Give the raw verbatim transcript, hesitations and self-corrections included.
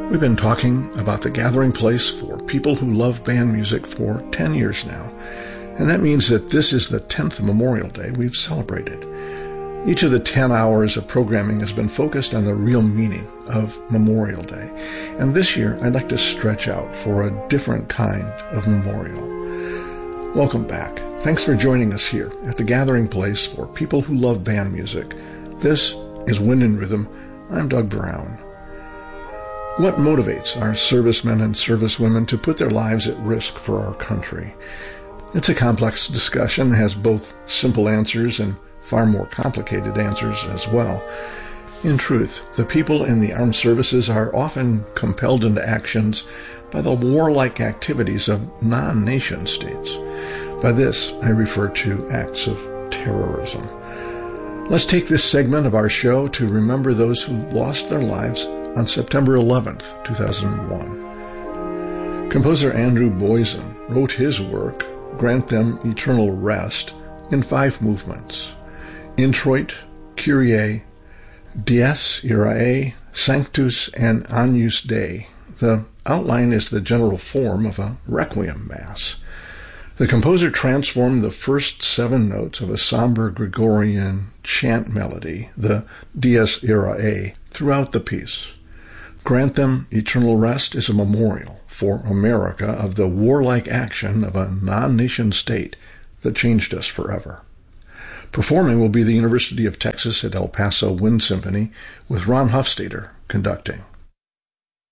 We've been talking about the gathering place for people who love band music for ten years now, and that means that this is the tenth Memorial Day we've celebrated. Each of the ten hours of programming has been focused on the real meaning of Memorial Day, and this year I'd like to stretch out for a different kind of memorial. Welcome back. Thanks for joining us here at the gathering place for people who love band music. This is Wind and Rhythm. I'm Doug Brown. What motivates our servicemen and servicewomen to put their lives at risk for our country? It's a complex discussion, has both simple answers and far more complicated answers as well. In truth, the people in the armed services are often compelled into actions by the warlike activities of non-nation states. By this, I refer to acts of terrorism. Let's take this segment of our show to remember those who lost their lives on September eleventh, two thousand one. Composer Andrew Boysen wrote his work, Grant Them Eternal Rest, in five movements: Introit, Kyrie, Dies Irae, Sanctus, and Agnus Dei. The outline is the general form of a requiem mass. The composer transformed the first seven notes of a somber Gregorian chant melody, the Dies Irae, throughout the piece. Grant Them Eternal Rest is a memorial for America of the warlike action of a non-nation state that changed us forever. Performing will be the University of Texas at El Paso Wind Symphony with Ron Hufstedter conducting.